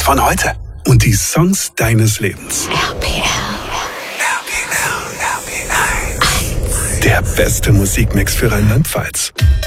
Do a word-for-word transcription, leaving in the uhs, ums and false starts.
von heute. Und die Songs deines Lebens. R P L. R P L, R P L. Der beste Musikmix für Rheinland-Pfalz.